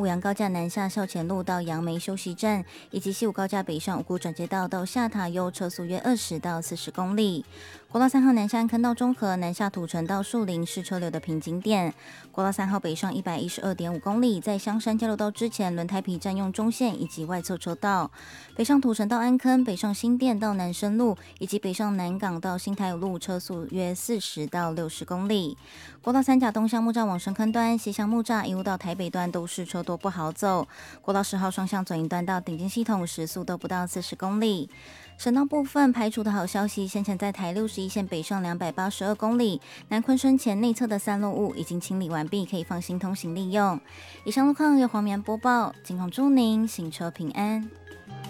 杨高架南下校前路到杨梅休息站，以及西武高架北上五股转接道到下塔悠，车速约20到40公里。国道3号南下安坑到中和，南下土城到树林是车流的瓶颈点。国道3号北上112.5公里，在香山交流道之前，轮胎皮占用中线以及外侧车道。北上土城到安坑，北上新店到南深路，以及北上南港到新台五路，车速约40到60公里。国道3甲东向木栅往深坑端，西向木栅一路到台北段都是车多不好走。国道10号双向转运段到顶尖系统，时速都不到40公里。省道部分排除的好消息，先前在台61线北上282公里，南昆生前内侧的散落物已经清理完毕，可以放心通行利用。以上路况由黄绵播报，尽况祝您行车平安。